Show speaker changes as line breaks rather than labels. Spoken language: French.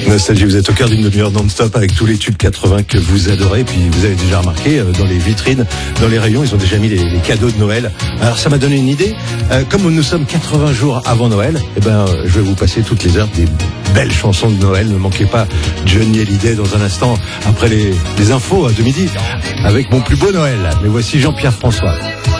Nostalgie, vous êtes au cœur d'une demi-heure non-stop avec tous les tubes 80 que vous adorez. Puis vous avez déjà remarqué, dans les vitrines, dans les rayons, ils ont déjà mis les cadeaux de Noël. Alors ça m'a donné une idée. Comme nous sommes 80 jours avant Noël, je vais vous passer toutes les heures des belles chansons de Noël. Ne manquez pas Johnny Hallyday dans un instant, après les infos de midi, avec mon plus beau Noël. Mais voici Jean-Pierre François.